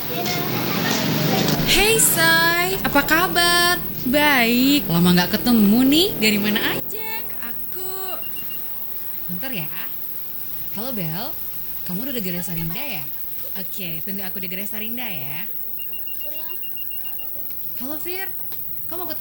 Hey Say, apa kabar? Baik, lama gak ketemu nih. Dari mana aja ke aku? Bentar ya. Halo Bel, kamu udah di Gere Sarinda ya? Oke, tunggu aku di Gere Sarinda ya. Halo Fir, kamu ketemu